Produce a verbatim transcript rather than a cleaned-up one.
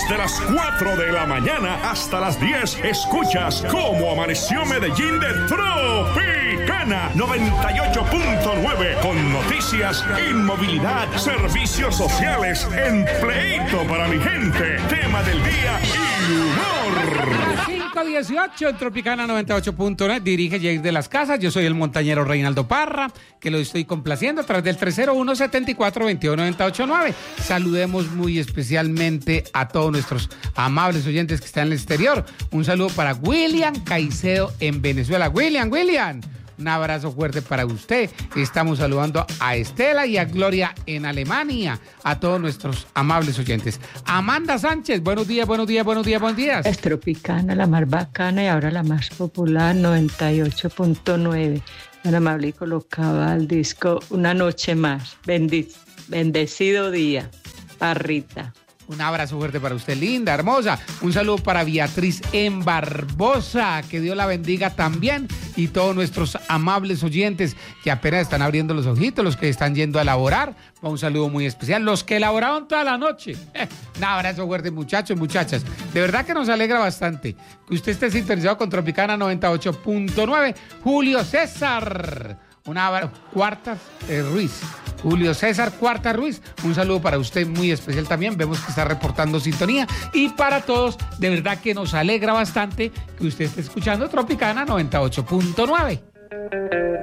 Desde las cuatro de la mañana hasta las diez, escuchas Cómo Amaneció Medellín de Tropicana noventa y ocho punto nueve, con noticias, inmovilidad, servicios sociales, empleito para mi gente, tema del día y humor. cinco dieciocho en Tropicana noventa y ocho punto nueve, dirige Jair de las Casas. Yo soy el montañero Reinaldo Parra, que lo estoy complaciendo a través del tres cero uno, setenta y cuatro, veintidós, noventa y ocho nueve. Saludemos muy especialmente a todos nuestros amables oyentes que están en el exterior. Un saludo para William Caicedo en Venezuela. William, William, un abrazo fuerte para usted. Estamos saludando a Estela y a Gloria en Alemania, a todos nuestros amables oyentes. Amanda Sánchez, buenos días, buenos días, buenos días, buenos días. Es Tropicana, la más bacana y ahora la más popular, noventa y ocho punto nueve. Tan amable y colocaba al disco Una Noche Más. Bendic- bendecido día, Parrita. Un abrazo fuerte para usted, linda, hermosa. Un saludo para Beatriz en Barbosa, que Dios la bendiga también. Y todos nuestros amables oyentes que apenas están abriendo los ojitos, los que están yendo a laborar. Un saludo muy especial. Los que laboraron toda la noche. Eh, un abrazo fuerte, muchachos, muchachas. De verdad que nos alegra bastante que usted esté sintonizado con Tropicana noventa y ocho punto nueve. Julio César. Una abra- Cuartas eh, Ruiz. Julio César Cuarta Ruiz, un saludo para usted muy especial también. Vemos que está reportando sintonía. Y para todos, de verdad que nos alegra bastante que usted esté escuchando Tropicana noventa y ocho punto nueve.